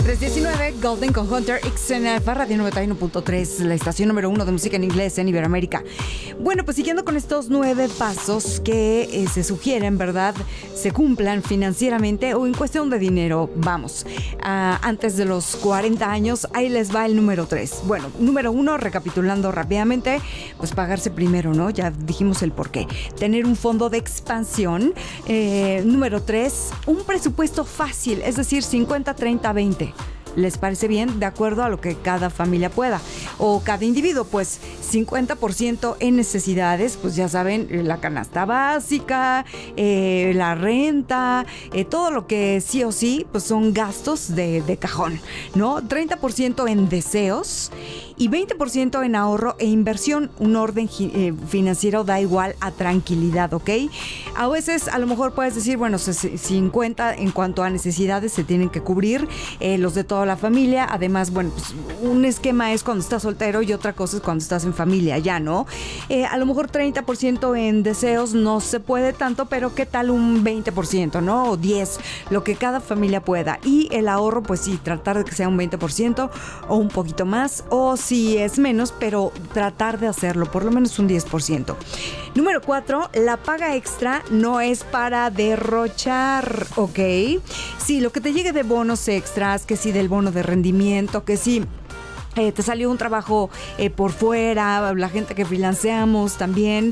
319 Golden con Hunter X en Alfa Radio 91.3, la estación número 1 de música en inglés en Iberoamérica. Bueno, pues siguiendo con estos 9 pasos que se sugieren, ¿verdad? Se cumplan financieramente o en cuestión de dinero. Vamos, antes de los 40 años, ahí les va el número 3. Bueno, número 1, recapitulando rápidamente, pues pagarse primero, ¿no? Ya dijimos el por qué. Tener un fondo de expansión. Número 3, un presupuesto fácil, es decir, 50, 30, 20. ¿Les parece bien? De acuerdo a lo que cada familia pueda o cada individuo, pues 50% en necesidades, pues ya saben, la canasta básica, la renta, todo lo que sí o sí, pues son gastos de cajón, ¿no? 30% en deseos y 20% en ahorro e inversión. Un orden financiero da igual a tranquilidad, ¿ok? A veces a lo mejor puedes decir, bueno, 50 en cuanto a necesidades se tienen que cubrir, los de toda la familia. Además, bueno, pues un esquema es cuando estás soltero y otra cosa es cuando estás en familia, ya, ¿no? A lo mejor 30% en deseos no se puede tanto, pero ¿qué tal un 20%, ¿no? O 10%, lo que cada familia pueda. Y el ahorro, pues sí, tratar de que sea un 20% o un poquito más, o si es menos, pero tratar de hacerlo, por lo menos un 10%. Número 4, la paga extra no es para derrochar, ¿ok? Sí, lo que te llegue de bonos extras, que sí del bono de rendimiento, que sí te salió un trabajo por fuera, la gente que freelanceamos también.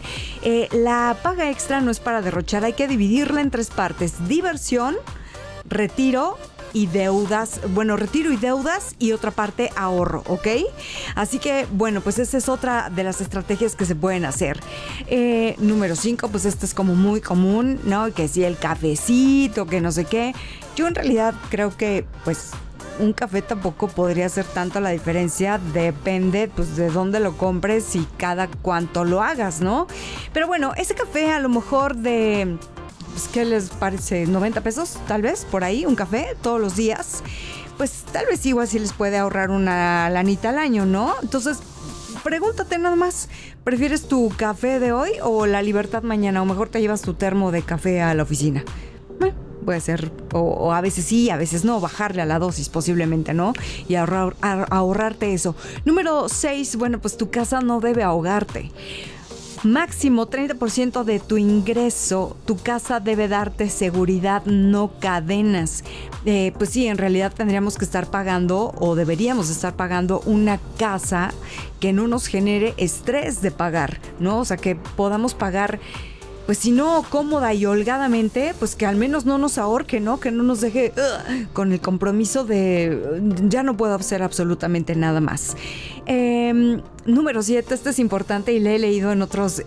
La paga extra no es para derrochar, hay que dividirla en 3 partes: diversión, retiro y deudas, bueno, retiro y deudas, y otra parte ahorro, ¿ok? Así que, bueno, pues esa es otra de las estrategias que se pueden hacer. Número 5, pues este es como muy común, ¿no? Que si el cafecito, que no sé qué. Yo en realidad creo que, pues, un café tampoco podría hacer tanto la diferencia, depende pues de dónde lo compres y cada cuánto lo hagas, ¿no? Pero bueno, ese café a lo mejor de, pues, ¿qué les parece? 90 pesos, tal vez, por ahí, un café todos los días, pues tal vez igual sí les puede ahorrar una lanita al año, ¿no? Entonces, pregúntate nada más, ¿prefieres tu café de hoy o la libertad mañana? O mejor te llevas tu termo de café a la oficina. Puede ser, o a veces sí, a veces no, bajarle a la dosis posiblemente, ¿no? Y ahorrarte eso. Número 6, bueno, pues tu casa no debe ahogarte. Máximo 30% de tu ingreso, tu casa debe darte seguridad, no cadenas. Pues sí, en realidad tendríamos que estar pagando, o deberíamos estar pagando, una casa que no nos genere estrés de pagar, ¿no? O sea, que podamos pagar, pues si no cómoda y holgadamente, pues que al menos no nos ahorque, ¿no? Que no nos deje con el compromiso de ya no puedo hacer absolutamente nada más. Número 7, este es importante y le he leído en otros,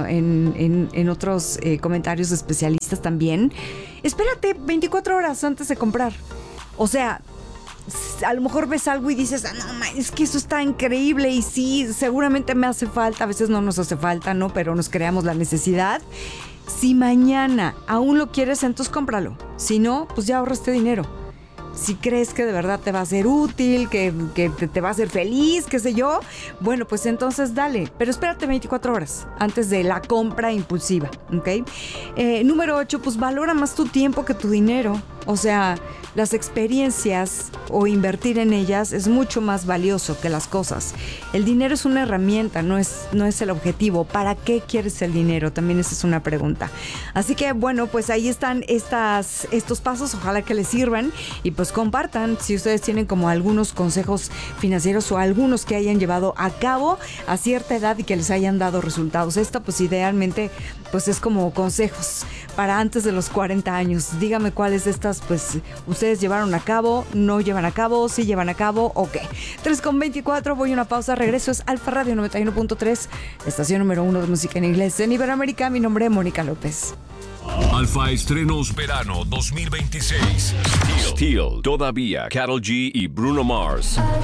en otros comentarios de especialistas también. Espérate 24 horas antes de comprar. O sea, a lo mejor ves algo y dices, no, es que eso está increíble y sí, seguramente me hace falta. A veces no nos hace falta, ¿no? Pero nos creamos la necesidad. Si mañana aún lo quieres, entonces cómpralo. Si no, pues ya ahorraste dinero. Si crees que de verdad te va a ser útil, que te va a hacer feliz, qué sé yo, bueno, pues entonces dale. Pero espérate 24 horas antes de la compra impulsiva, ¿ok? Número 8, pues valora más tu tiempo que tu dinero. O sea, las experiencias o invertir en ellas es mucho más valioso que las cosas. El dinero es una herramienta, no es el objetivo. ¿Para qué quieres el dinero? También esa es una pregunta. Así que, bueno, pues ahí están estos pasos. Ojalá que les sirvan y pues compartan si ustedes tienen como algunos consejos financieros o algunos que hayan llevado a cabo a cierta edad y que les hayan dado resultados. Esto pues idealmente pues es como consejos para antes de los 40 años. Dígame cuáles de estas pues ustedes llevaron a cabo, no llevan a cabo, sí llevan a cabo, ok. 3:24, voy a una pausa, regreso. Es Alfa Radio 91.3, estación número 1 de música en inglés en Iberoamérica. Mi nombre es Mónica López. Alfa Estrenos Verano 2026. Steel, todavía, Karol G y Bruno Mars.